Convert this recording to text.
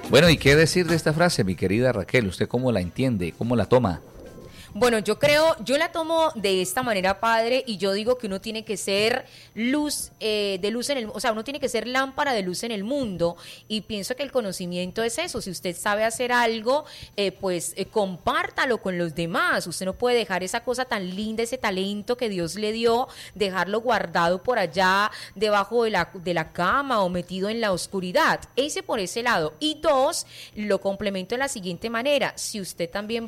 Bueno, ¿y qué decir de esta frase, mi querida Raquel? ¿Usted cómo la entiende? ¿Cómo la toma? Bueno, yo la tomo de esta manera, padre, y yo digo que uno tiene que ser luz de luz en el, o sea, uno tiene que ser lámpara de luz en el mundo, y pienso que el conocimiento es eso. Si usted sabe hacer algo, compártalo con los demás. Usted no puede dejar esa cosa tan linda, ese talento que Dios le dio, dejarlo guardado por allá debajo de la cama o metido en la oscuridad. Ese por ese lado. Y dos, lo complemento de la siguiente manera: si usted también